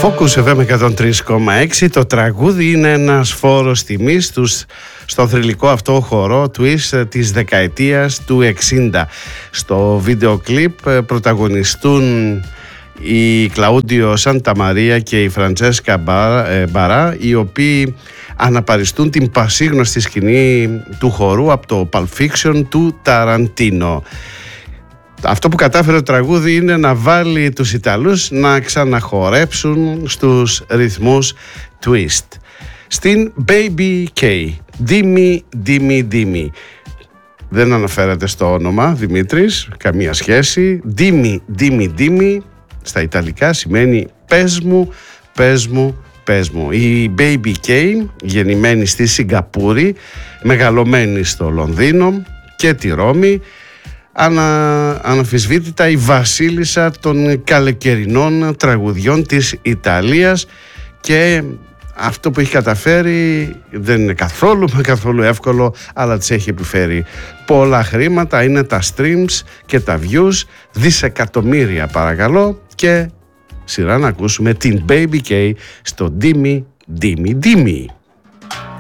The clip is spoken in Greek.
Focus FM 103,6. Το τραγούδι είναι ένας φόρος τιμής στο θρυλικό αυτό χορό twist της δεκαετίας του 60. Στο βίντεο κλιπ πρωταγωνιστούν η Κλαούντιο Σανταμαρία και η Φραντσέσκα Μπαρά, οι οποίοι αναπαριστούν την πασίγνωστη σκηνή του χορού από το Pulp Fiction του Ταραντίνο. Αυτό που κατάφερε το τραγούδι είναι να βάλει τους Ιταλούς να ξαναχορέψουν στους ρυθμούς twist. Στην Baby K, Dimmi Dimmi Dimmi. Δεν αναφέρεται στο όνομα Δημήτρης, καμία σχέση. Dimmi Dimmi Dimmi στα Ιταλικά σημαίνει πες μου, πες μου, πες μου. Η Baby K, γεννημένη στη Σιγκαπούρη, μεγαλωμένη στο Λονδίνο και τη Ρώμη, αναμφισβήτητα η βασίλισσα των καλοκαιρινών τραγουδιών της Ιταλίας, και αυτό που έχει καταφέρει δεν είναι καθόλου εύκολο, αλλά της έχει επιφέρει πολλά χρήματα. Είναι τα streams και τα views, δισεκατομμύρια παρακαλώ, και σειρά να ακούσουμε την Baby K στο Dimmi Dimmi Dimmi.